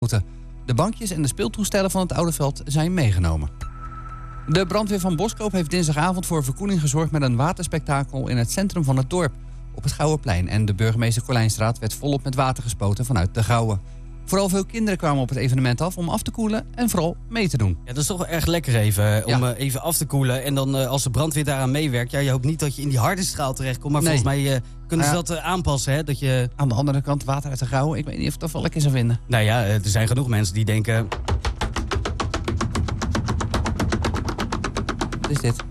De bankjes en de speeltoestellen van het oude veld zijn meegenomen. De brandweer van Boskoop heeft dinsdagavond voor verkoeling gezorgd met een waterspektakel in het centrum van het dorp, op het Gouweplein. En de burgemeester Colijnstraat werd volop met water gespoten vanuit de Gouwe. Vooral veel kinderen kwamen op het evenement af om af te koelen en vooral mee te doen. Ja, dat is toch wel erg lekker even, om even af te koelen. En dan als de brandweer daaraan meewerkt, je hoopt niet dat je in die harde straal terechtkomt. Maar volgens mij kunnen ze dat aanpassen. Hè? Dat je... Aan de andere kant water uit de Gouwe, ik weet niet of het dat wel lekker zou vinden. Nou ja, er zijn genoeg mensen die denken... Wat is dit?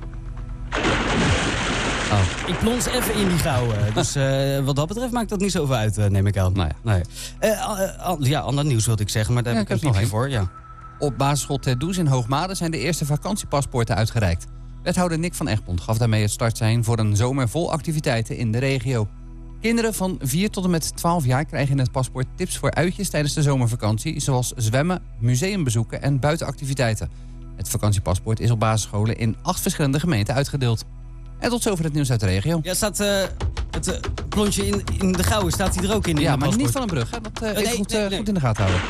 Oh. Ik plons even in die Gouwe. Dus wat dat betreft maakt dat niet zoveel uit, neem ik aan. Nou ja. Nee. Ander nieuws wilde ik zeggen, maar daar heb ik het nog even voor. Ja. Op basisschool Ter Does in Hoogmade zijn de eerste vakantiepaspoorten uitgereikt. Wethouder Nick van Egmond gaf daarmee het startsein voor een zomer vol activiteiten in de regio. Kinderen van 4 tot en met 12 jaar krijgen in het paspoort tips voor uitjes tijdens de zomervakantie, zoals zwemmen, museumbezoeken en buitenactiviteiten. Het vakantiepaspoort is op basisscholen in 8 verschillende gemeenten uitgedeeld. En tot zover het nieuws uit de regio. Ja, staat het plonsje in de Gouwe, staat hij er ook in? Ja, in maar paspoort? Niet van een brug, hè? Dat even goed in de gaten houden.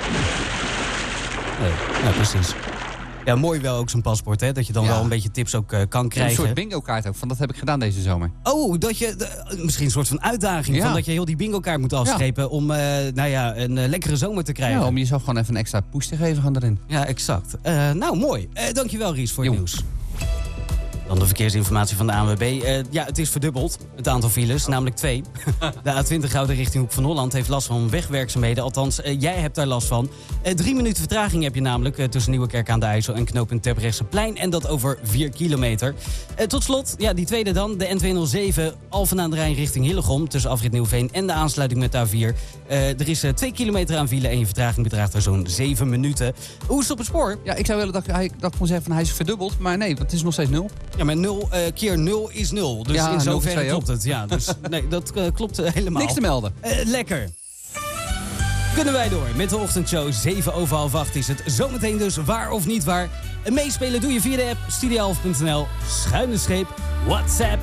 Nee, precies. Ja, mooi wel ook zo'n paspoort, hè? Dat je dan wel een beetje tips ook kan krijgen. Een soort bingo-kaart ook, van dat heb ik gedaan deze zomer. Oh, dat je misschien een soort van uitdaging, van dat je heel die bingo-kaart moet afstrepen om een lekkere zomer te krijgen. Ja, om jezelf gewoon even een extra push te geven gaan erin. Ja, exact. Nou, mooi. Dankjewel, Ries, voor het nieuws. Dan de verkeersinformatie van de ANWB. Het is verdubbeld, het aantal files, namelijk 2. De A20 Gouden richting Hoek van Holland heeft last van wegwerkzaamheden. Althans, jij hebt daar last van. 3 minuten vertraging heb je namelijk tussen Nieuwekerk aan de IJssel en knooppunt Terbrechtseplein. En dat over 4 kilometer. Tot slot, die tweede dan, de N207 Alphen aan de Rijn richting Hillegom. Tussen afrit Nieuwveen en de aansluiting met de A4. Er is 2 kilometer aan file en je vertraging bedraagt er zo'n 7 minuten. Hoe is het op het spoor? Ja, ik zou willen dat ik kon zeggen van hij is verdubbeld. Maar nee, het is nog steeds 0. Ja, maar 0 keer 0 is 0. Dus in zoverre klopt het. Ja, dus nee, dat klopt helemaal. Niks te melden. Lekker. Kunnen wij door met de ochtendshow. 7:07 is het. Zometeen dus waar of niet waar. Meespelen doe je via de app studio11.nl /WhatsApp.